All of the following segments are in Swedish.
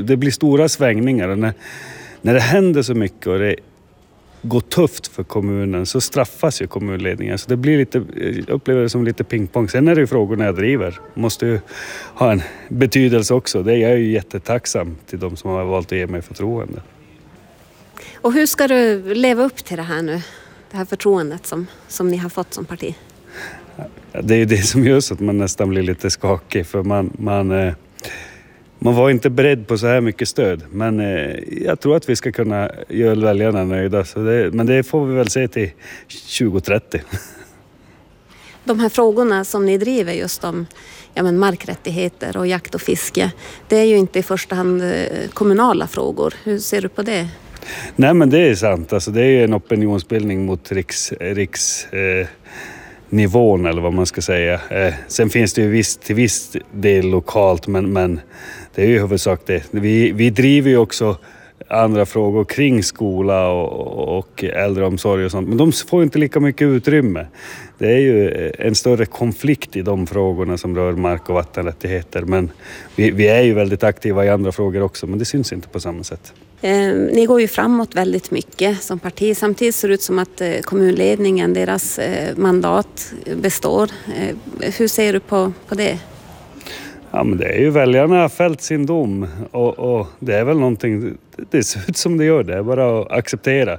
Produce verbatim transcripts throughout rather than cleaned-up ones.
det blir stora svängningar. Och när, när det händer så mycket och det går tufft för kommunen så straffas ju kommunledningen. Så det blir lite, jag upplever det som lite pingpong. Sen är det ju frågorna jag driver. Måste ju ha en betydelse också. Det är jag ju jättetacksam till de som har valt att ge mig förtroende. Och hur ska du leva upp till det här nu? Det här förtroendet som, som ni har fått som parti? Det är ju det som gör så att man nästan blir lite skakig. För man, man, eh, man var inte beredd på så här mycket stöd. Men eh, jag tror att vi ska kunna göra väljarna nöjda. Så det, men det får vi väl se till tjugo trettio. De här frågorna som ni driver just om ja, men markrättigheter och jakt och fiske. Det är ju inte i första hand kommunala frågor. Hur ser du på det? Nej, men det är sant. Alltså, det är en opinionsbildning mot riks, riks eh, nivån eller vad man ska säga. Eh, sen finns det ju viss, till viss del lokalt, men, men det är ju huvudsak det. Vi, vi driver ju också andra frågor kring skola och, och äldreomsorg och sånt, men de får inte lika mycket utrymme. Det är ju en större konflikt i de frågorna som rör mark- och vattenrättigheter, men vi, vi är ju väldigt aktiva i andra frågor också, men det syns inte på samma sätt. Eh, ni går ju framåt väldigt mycket som parti. Samtidigt ser det ut som att eh, kommunledningen, deras eh, mandat består. Eh, hur ser du på, på det? Ja, men det är ju väljarna har fällt sin dom och, och det är väl någonting, det ser ut som det gör, det är bara att acceptera.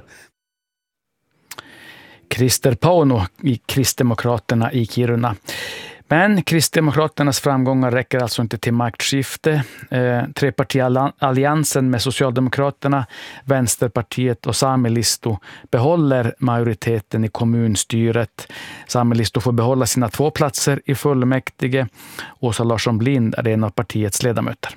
Christer Pauno i Kristdemokraterna i Kiruna. Men Kristdemokraternas framgångar räcker alltså inte till maktskifte. Eh, trepartialliansen med Socialdemokraterna, Vänsterpartiet och Saamelisto behåller majoriteten i kommunstyret. Saamelisto får behålla sina två platser i fullmäktige. Åsa Larsson Blind är en av partiets ledamöter.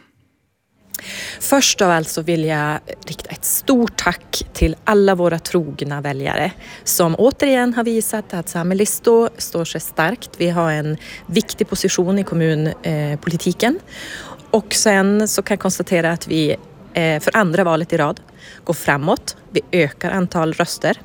Först av allt så vill jag rikta ett stort tack till alla våra trogna väljare som återigen har visat att Saamelisto står sig starkt. Vi har en viktig position i kommunpolitiken. Och sen så kan jag konstatera att vi för andra valet i rad går framåt. Vi ökar antal röster.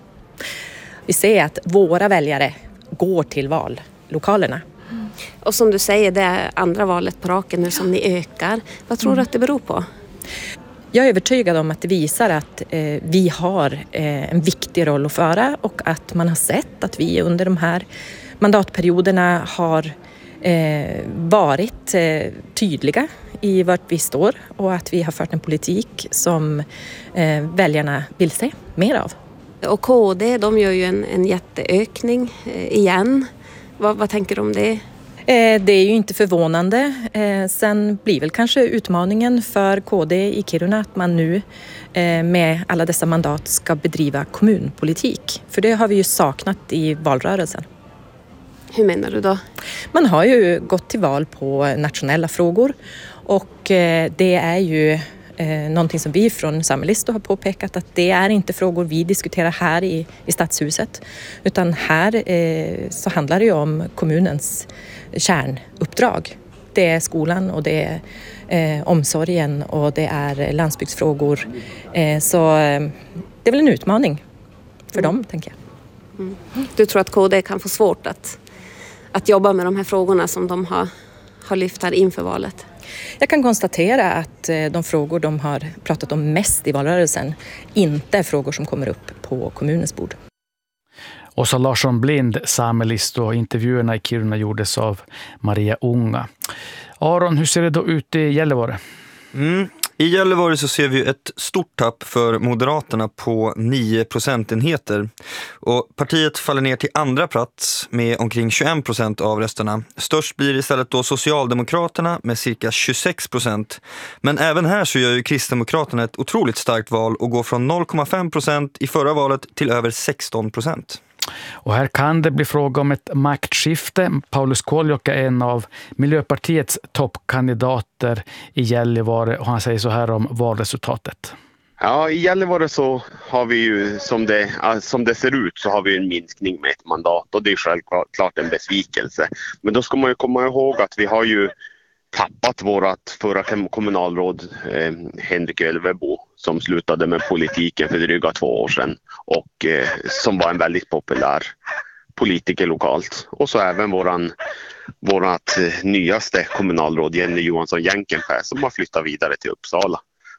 Vi ser att våra väljare går till vallokalerna. Och som du säger, det är andra valet på raken nu som ni ökar. Vad tror du att det beror på? Jag är övertygad om att det visar att eh, vi har eh, en viktig roll att föra och att man har sett att vi under de här mandatperioderna har eh, varit eh, tydliga i vart vi står och att vi har fört en politik som eh, väljarna vill se mer av. Och K D, de gör ju en, en jätteökning eh, igen. Vad, vad tänker du om det? Det är ju inte förvånande. Sen blir väl kanske utmaningen för K D i Kiruna att man nu med alla dessa mandat ska bedriva kommunpolitik. För det har vi ju saknat i valrörelsen. Hur menar du då? Man har ju gått till val på nationella frågor och det är ju någonting som vi från Saamelisto har påpekat att det är inte frågor vi diskuterar här i, i stadshuset utan här eh, så handlar det ju om kommunens kärnuppdrag. Det är skolan och det är eh, omsorgen och det är landsbygdsfrågor. Eh, så eh, det är väl en utmaning för mm. dem, tänker jag. Mm. Du tror att K D kan få svårt att, att jobba med de här frågorna som de har, har lyft här inför valet? Jag kan konstatera att de frågor de har pratat om mest i valrörelsen inte är frågor som kommer upp på kommunens bord. Åsa Larsson Blind, Saamelisto, intervjuerna i Kiruna gjordes av Maria Unga. Aron, hur ser det då ut i Gällivare? Mm. I Gällivare så ser vi ett stort tapp för Moderaterna på nio procentenheter. Och partiet faller ner till andra plats med omkring tjugoen procent av rösterna. Störst blir istället då Socialdemokraterna med cirka tjugosex procent. Men även här så gör ju Kristdemokraterna ett otroligt starkt val och går från noll komma fem procent i förra valet till över sexton procent. Och här kan det bli fråga om ett maktskifte. Paulus Koljock är en av Miljöpartiets toppkandidater i Gällivare och han säger så här om valresultatet. Ja, i Gällivare så har vi ju, som det, som det ser ut så har vi en minskning med ett mandat och det är självklart en besvikelse. Men då ska man ju komma ihåg att vi har ju tappat vårat förra kommunalråd eh, Henrik Ölvebo som slutade med politiken för dryga två år sedan och eh, som var en väldigt populär politiker lokalt. Och så även våran, vårat eh, nyaste kommunalråd Jenny Johansson Jänkenpää som har flyttat vidare till Uppsala.